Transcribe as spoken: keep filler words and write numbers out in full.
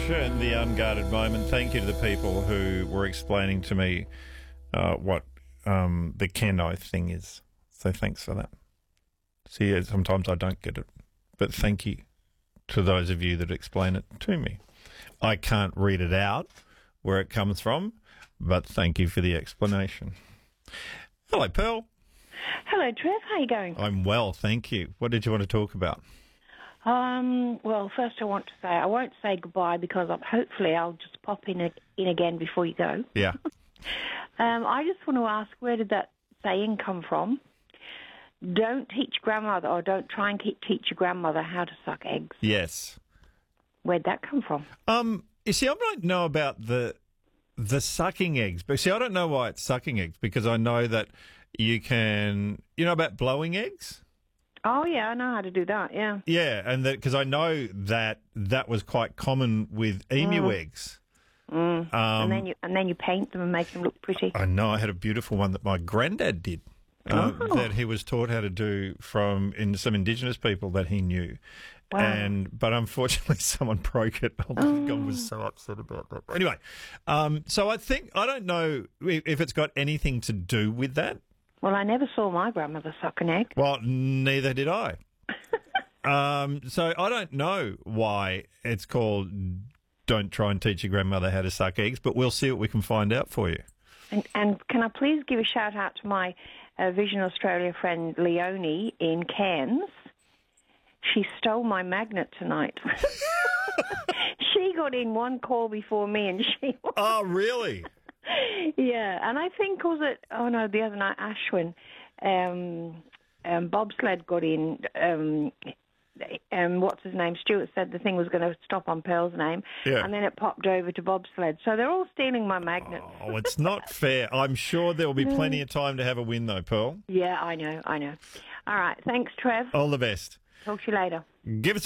and the unguarded moment. Thank you to the people who were explaining to me uh, what um, the Keno thing is. So thanks for that. See, sometimes I don't get it, but thank you to those of you that explain it to me. I can't read it out where it comes from, but thank you for the explanation. Hello, Pearl. Hello, Trev. How are you going? I'm well, thank you. What did you want to talk about? Um, well, first I want to say, I won't say goodbye because I'm, hopefully I'll just pop in, a, in again before you go. Yeah. um, I just want to ask, where did that saying come from? Don't teach grandmother, or don't try and keep, teach your grandmother how to suck eggs. Yes. Where'd that come from? Um, you see, I don't know about the the sucking eggs, but see, I don't know why it's sucking eggs, because I know that you can, you know about blowing eggs? Oh, yeah, I know how to do that, yeah. Yeah, and because I know that that was quite common with emu Mm. eggs. Mm. Um, and then you and then you paint them and make them look pretty. I know I had a beautiful one that my granddad did. Uh, Oh. That he was taught how to do from in some Indigenous people that he knew. Wow. And but unfortunately someone broke it. Oh my God, I was so upset about that. Anyway, um, so I think I don't know if, if it's got anything to do with that. Well, I never saw my grandmother suck an egg. Well, neither did I. um, so I don't know why it's called "Don't try and teach your grandmother how to suck eggs," but we'll see what we can find out for you. And, and can I please give a shout out to my uh, Vision Australia friend Leonie in Cairns? She stole my magnet tonight. She got in one call before me, and she. Oh, really? Yeah, and I think was it? Oh no, the other night Ashwin, um, um, bobsled got in. Um, um, what's his name? Stuart said the thing was going to stop on Pearl's name, Yeah. and then it popped over to bobsled. So they're all stealing my magnets. Oh, it's not fair. I'm sure there will be plenty of time to have a win, though, Pearl. Yeah, I know, I know. All right, thanks, Trev. All the best. Talk to you later. Give us a